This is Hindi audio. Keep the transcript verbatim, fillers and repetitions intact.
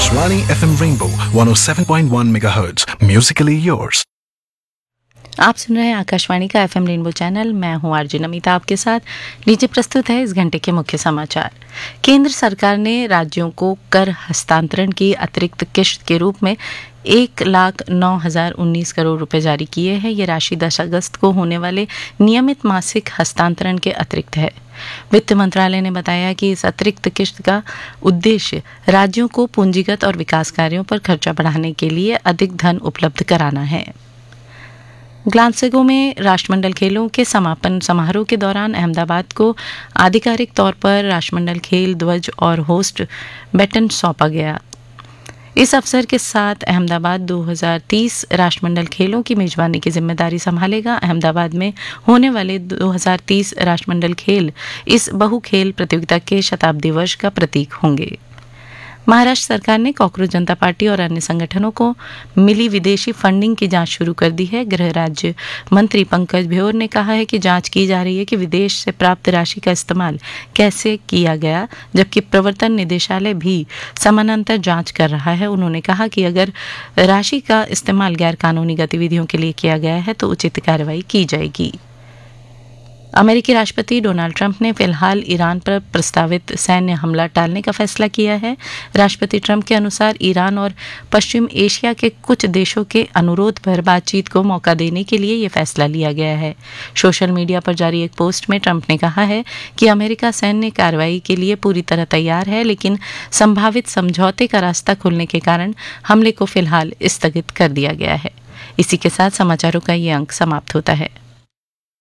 Akashvani F M Rainbow one oh seven point one megahertz. Musically yours. आप सुन रहे हैं आकाशवाणी का एफएम रेनबो चैनल। मैं हूं आरजे नमिता आपके साथ। नीचे प्रस्तुत है इस घंटे के मुख्य समाचार। केंद्र सरकार ने राज्यों को कर हस्तांतरण की अतिरिक्त किश्त के रूप में एक लाख नौ हजार उन्नीस करोड़ रुपए जारी किए हैं। ये राशि दस अगस्त को होने वाले नियमित मासिक हस्तांतरण के अतिरिक्त है। वित्त मंत्रालय ने बताया कि इस अतिरिक्त किश्त का उद्देश्य राज्यों को पूंजीगत और विकास कार्यों पर खर्चा बढ़ाने के लिए अधिक धन उपलब्ध कराना है। ग्लासगो में राष्ट्रमंडल खेलों के समापन समारोह के दौरान अहमदाबाद को आधिकारिक तौर पर राष्ट्रमंडल खेल ध्वज और होस्ट बैटन सौंपा गया। इस अवसर के साथ अहमदाबाद दो हज़ार तीस राष्ट्रमंडल खेलों की मेजबानी की जिम्मेदारी संभालेगा। अहमदाबाद में होने वाले दो हज़ार तीस राष्ट्रमंडल खेल इस बहु खेल प्रतियोगिता के शताब्दी वर्ष का प्रतीक होंगे। महाराष्ट्र सरकार ने कॉकरोच जनता पार्टी और अन्य संगठनों को मिली विदेशी फंडिंग की जांच शुरू कर दी है। गृह राज्य मंत्री पंकज भ्योर ने कहा है कि जांच की जा रही है कि विदेश से प्राप्त राशि का इस्तेमाल कैसे किया गया, जबकि प्रवर्तन निदेशालय भी समानांतर जांच कर रहा है। उन्होंने कहा कि अगर राशि का इस्तेमाल गैर कानूनी गतिविधियों के लिए किया गया है तो उचित कार्रवाई की जाएगी। अमेरिकी राष्ट्रपति डोनाल्ड ट्रंप ने फिलहाल ईरान पर प्रस्तावित सैन्य हमला टालने का फैसला किया है। राष्ट्रपति ट्रंप के अनुसार ईरान और पश्चिम एशिया के कुछ देशों के अनुरोध पर बातचीत को मौका देने के लिए ये फैसला लिया गया है। सोशल मीडिया पर जारी एक पोस्ट में ट्रंप ने कहा है कि अमेरिका सैन्य कार्रवाई के लिए पूरी तरह तैयार है, लेकिन संभावित समझौते का रास्ता खुलने के कारण हमले को फिलहाल स्थगित कर दिया गया है। इसी के साथ समाचारों का ये अंक समाप्त होता है।